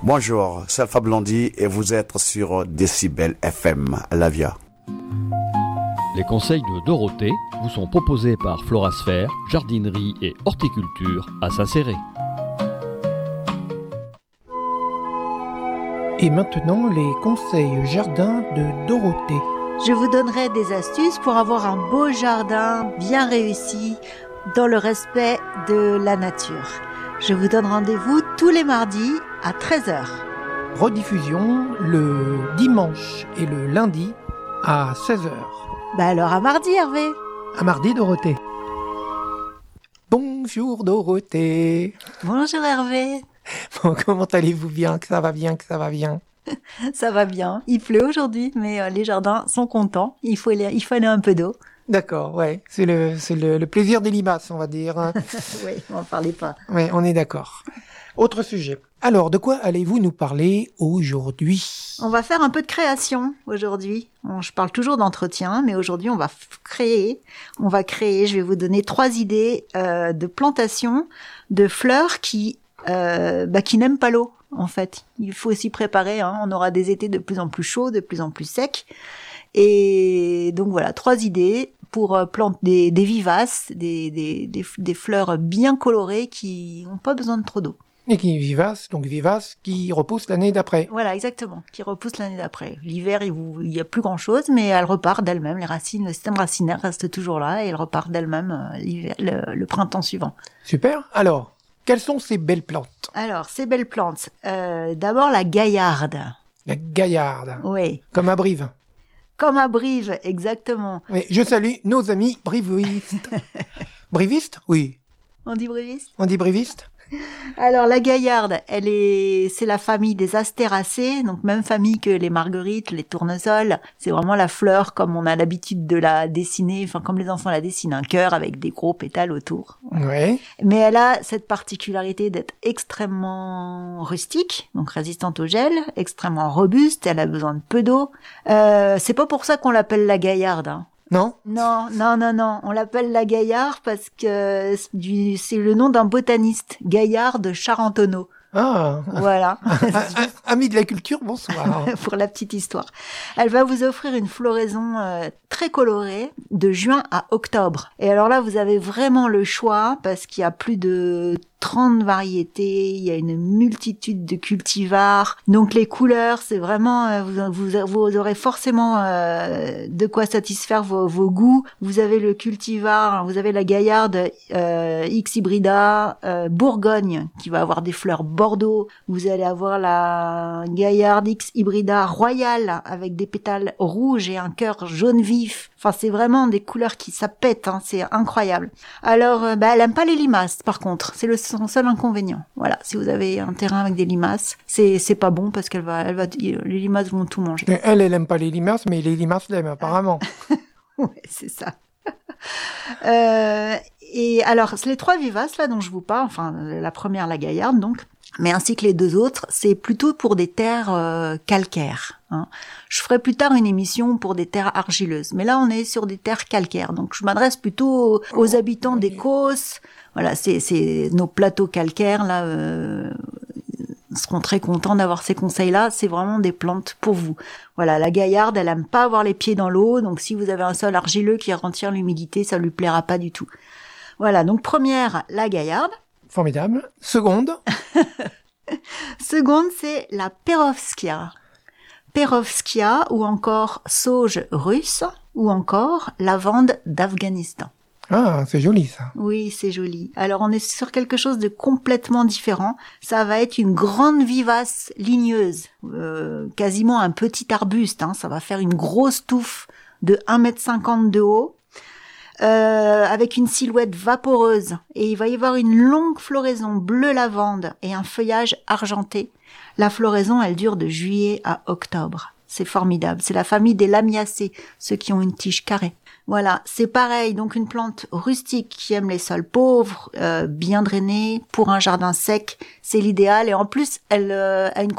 Bonjour, c'est Alpha Blondy et vous êtes sur Décibel FM, Lavia. Les conseils de Dorothée vous sont proposés par Florasphère, jardinerie et horticulture à Saint-Céré. Et maintenant, les conseils jardin de Dorothée. Je vous donnerai des astuces pour avoir un beau jardin bien réussi dans le respect de la nature. Je vous donne rendez-vous tous les mardis à 13h. Rediffusion le dimanche et le lundi à 16h. Alors à mardi, Hervé. À mardi, Dorothée. Bonjour, Dorothée. Bonjour, Hervé. Bon, comment allez-vous bien? Que ça va bien, que ça va bien. Ça va bien. Il pleut aujourd'hui, mais les jardins sont contents. Il faut aller un peu d'eau. D'accord, ouais. C'est le plaisir des limaces, on va dire. Oui, on n'en parlait pas. Oui, on est d'accord. Autre sujet. Alors, de quoi allez-vous nous parler aujourd'hui? On va faire un peu de création aujourd'hui. Je parle toujours d'entretien, mais aujourd'hui, on va créer. Je vais vous donner 3 idées de plantation de fleurs qui n'aiment pas l'eau, en fait. Il faut s'y préparer. On aura des étés de plus en plus chauds, de plus en plus secs. Et donc voilà, 3 idées pour planter des vivaces, des fleurs bien colorées qui n'ont pas besoin de trop d'eau. Et qui est vivace, qui repousse l'année d'après. Voilà, exactement, qui repousse l'année d'après. L'hiver, il y a plus grand-chose, mais elle repart d'elle-même. Les racines, le système racinaire reste toujours là et elle repart d'elle-même le printemps suivant. Super. Alors, quelles sont ces belles plantes? Alors, ces belles plantes, d'abord la gaillarde. La gaillarde. Oui. Comme à Brive. Comme à Brive, exactement. Oui, je salue nos amis brivistes. Brivistes? Oui. On dit briviste? On dit briviste? Alors la gaillarde, c'est la famille des astéracées, donc même famille que les marguerites, les tournesols. C'est vraiment la fleur comme on a l'habitude de la dessiner, enfin comme les enfants la dessinent, un cœur avec des gros pétales autour. Ouais. Mais elle a cette particularité d'être extrêmement rustique, donc résistante au gel, extrêmement robuste. Elle a besoin de peu d'eau. C'est pas pour ça qu'on l'appelle la gaillarde. Non? Non. On l'appelle la Gaillarde parce que c'est le nom d'un botaniste, Gaillard de Charentonneau. Ah. Voilà. Ami de la culture, bonsoir. Pour la petite histoire. Elle va vous offrir une floraison très colorée de juin à octobre. Et alors là, vous avez vraiment le choix parce qu'il y a plus de 30 variétés, il y a une multitude de cultivars. Donc les couleurs, c'est vraiment, vous aurez forcément de quoi satisfaire vos goûts. Vous avez le cultivar, vous avez la Gaillarde X hybrida Bourgogne qui va avoir des fleurs Bordeaux. Vous allez avoir la Gaillarde X hybrida Royale avec des pétales rouges et un cœur jaune vif. Enfin, c'est vraiment des couleurs ça pète, c'est incroyable. Alors, elle aime pas les limaces, par contre. C'est son seul inconvénient. Voilà, si vous avez un terrain avec des limaces, c'est pas bon parce les limaces vont tout manger. Elle aime pas les limaces, mais les limaces l'aiment, apparemment. Ouais, c'est ça. Et alors, les 3 vivaces, là, dont je vous parle, enfin, la première, la gaillarde, donc, mais ainsi que les 2 autres, c'est plutôt pour des terres calcaires. Je ferai plus tard une émission pour des terres argileuses, mais là on est sur des terres calcaires, donc je m'adresse plutôt aux habitants des Causses. Voilà, c'est nos plateaux calcaires là. Seront très contents d'avoir ces conseils-là. C'est vraiment des plantes pour vous. Voilà, la gaillarde, elle aime pas avoir les pieds dans l'eau, donc si vous avez un sol argileux qui retient l'humidité, ça lui plaira pas du tout. Voilà, donc première, la gaillarde. Formidable. Seconde. Seconde, c'est la perovskia. Perovskia ou encore sauge russe ou encore lavande d'Afghanistan. Ah, c'est joli ça. Oui, c'est joli. Alors on est sur quelque chose de complètement différent. Ça va être une grande vivace ligneuse, quasiment un petit arbuste. Ça va faire une grosse touffe de 1,50 m de haut. Avec une silhouette vaporeuse, et il va y avoir une longue floraison bleu lavande et un feuillage argenté. La floraison, elle dure de juillet à octobre. C'est formidable. C'est la famille des lamiacées, ceux qui ont une tige carrée. Voilà, c'est pareil, donc une plante rustique qui aime les sols pauvres, bien drainés, pour un jardin sec, c'est l'idéal. Et en plus, elle a une